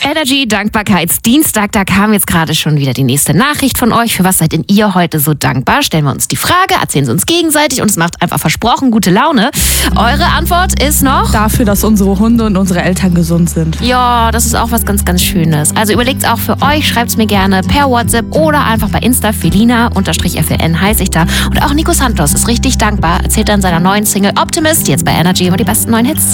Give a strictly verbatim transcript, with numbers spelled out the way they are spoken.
Energy Dankbarkeitsdienstag, da kam jetzt gerade schon wieder die nächste Nachricht von euch. Für was seid denn ihr heute so dankbar? Stellen wir uns die Frage, erzählen sie uns gegenseitig und es macht einfach versprochen gute Laune. Eure Antwort ist noch? Dafür, dass unsere Hunde und unsere Eltern gesund sind. Ja, das ist auch was ganz, ganz Schönes. Also überlegt es auch für euch, schreibt es mir gerne per WhatsApp oder einfach bei Insta. Felina-F L N heiße ich da. Und auch Nico Santos ist richtig dankbar, erzählt dann seiner neuen Single Optimist, jetzt bei Energy immer die besten neuen Hits.